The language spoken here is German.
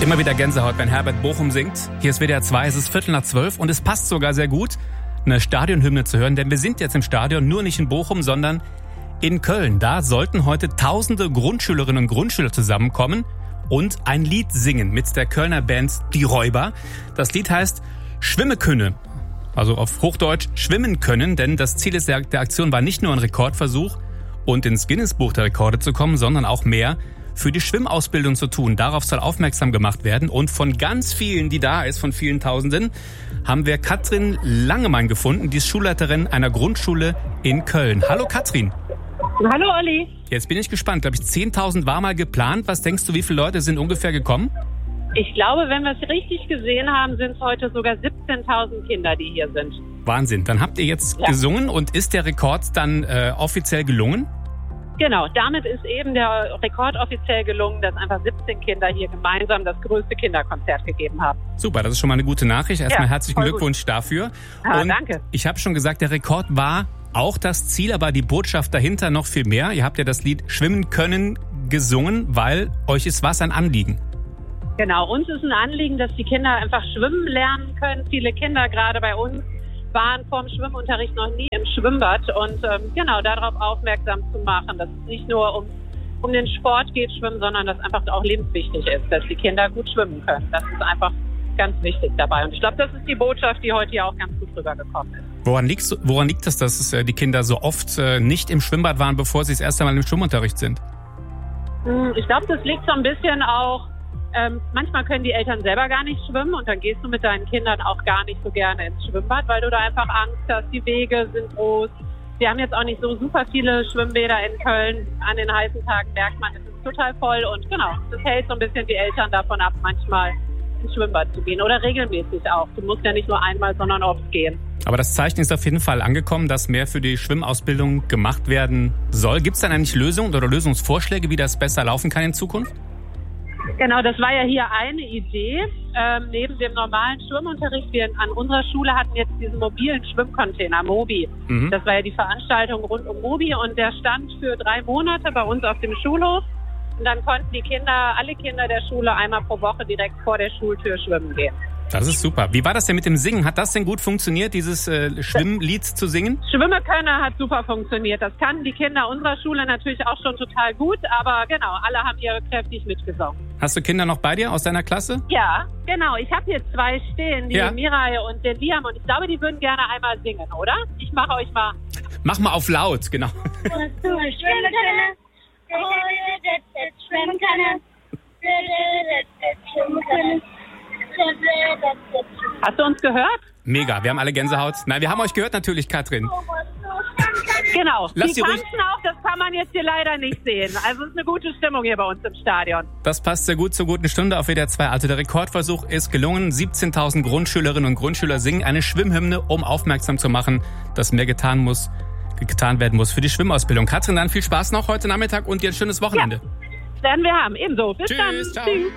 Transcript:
Immer wieder Gänsehaut, wenn Herbert Bochum singt. Hier ist WDR 2, es ist 11:45 und es passt sogar sehr gut, eine Stadionhymne zu hören, denn wir sind jetzt im Stadion, nur nicht in Bochum, sondern in Köln. Da sollten heute tausende Grundschülerinnen und Grundschüler zusammenkommen und ein Lied singen mit der Kölner Band Die Räuber. Das Lied heißt Schwimme könne, also auf Hochdeutsch schwimmen können, denn das Ziel der Aktion war nicht nur ein Rekordversuch und ins Guinness-Buch der Rekorde zu kommen, sondern auch mehr für die Schwimmausbildung zu tun. Darauf soll aufmerksam gemacht werden. Und von ganz vielen, die da ist, von vielen Tausenden, haben wir Katrin Langemann gefunden. Die ist Schulleiterin einer Grundschule in Köln. Hallo Katrin. Hallo Olli. Jetzt bin ich gespannt. Glaube ich, 10.000 war mal geplant. Was denkst du, wie viele Leute sind ungefähr gekommen? Ich glaube, wenn wir es richtig gesehen haben, sind es heute sogar 17.000 Kinder, die hier sind. Wahnsinn. Dann habt ihr jetzt gesungen und ist der Rekord dann offiziell gelungen? Genau, damit ist eben der Rekord offiziell gelungen, dass einfach 17 Kinder hier gemeinsam das größte Kinderkonzert gegeben haben. Super, das ist schon mal eine gute Nachricht. Erstmal herzlichen Glückwunsch dafür. Und danke. Ich habe schon gesagt, der Rekord war auch das Ziel, aber die Botschaft dahinter noch viel mehr. Ihr habt ja das Lied Schwimmen können gesungen, weil euch ist was ein Anliegen. Genau, uns ist ein Anliegen, dass die Kinder einfach schwimmen lernen können. Viele Kinder, gerade bei uns, waren vorm Schwimmunterricht noch nie im Schwimmbad und genau darauf aufmerksam zu machen, dass es nicht nur um den Sport geht, Schwimmen, sondern dass einfach auch lebenswichtig ist, dass die Kinder gut schwimmen können. Das ist einfach ganz wichtig dabei. Und ich glaube, das ist die Botschaft, die heute ja auch ganz gut rübergekommen ist. Woran liegt es, dass die Kinder so oft nicht im Schwimmbad waren, bevor sie das erste Mal im Schwimmunterricht sind? Ich glaube, das liegt so ein bisschen auch, manchmal können die Eltern selber gar nicht schwimmen und dann gehst du mit deinen Kindern auch gar nicht so gerne ins Schwimmbad, weil du da einfach Angst hast, die Wege sind groß. Wir haben jetzt auch nicht so super viele Schwimmbäder in Köln. An den heißen Tagen merkt man, es ist total voll und genau, das hält so ein bisschen die Eltern davon ab, manchmal ins Schwimmbad zu gehen oder regelmäßig auch. Du musst ja nicht nur einmal, sondern oft gehen. Aber das Zeichen ist auf jeden Fall angekommen, dass mehr für die Schwimmausbildung gemacht werden soll. Gibt es dann eigentlich Lösungen oder Lösungsvorschläge, wie das besser laufen kann in Zukunft? Genau, das war ja hier eine Idee. Neben dem normalen Schwimmunterricht, wir an unserer Schule hatten jetzt diesen mobilen Schwimmcontainer, Mobi. Das war ja die Veranstaltung rund um Mobi und der stand für 3 Monate bei uns auf dem Schulhof. Und dann konnten alle Kinder der Schule einmal pro Woche direkt vor der Schultür schwimmen gehen. Das ist super. Wie war das denn mit dem Singen? Hat das denn gut funktioniert, dieses Schwimmlied zu singen? Schwimmen können hat super funktioniert. Das kannten die Kinder unserer Schule natürlich auch schon total gut. Aber genau, alle haben hier kräftig mitgesungen. Hast du Kinder noch bei dir aus deiner Klasse? Ja, genau. Ich habe hier 2 stehen, die Mirai und den Liam. Und ich glaube, die würden gerne einmal singen, oder? Ich mache euch mal. Mach mal auf laut, genau. Schwimmen können. Hast du uns gehört? Mega, wir haben alle Gänsehaut. Nein, wir haben euch gehört natürlich, Katrin. Genau, die tanzen auch, das kann man jetzt hier leider nicht sehen. Also es ist eine gute Stimmung hier bei uns im Stadion. Das passt sehr gut zur guten Stunde auf WDR 2. Also der Rekordversuch ist gelungen. 17.000 Grundschülerinnen und Grundschüler singen eine Schwimmhymne, um aufmerksam zu machen, dass mehr getan werden muss für die Schwimmausbildung. Katrin, dann viel Spaß noch heute Nachmittag und dir ein schönes Wochenende. Ja, werden wir haben. Ebenso. Bis dann. Ciao. Tschüss.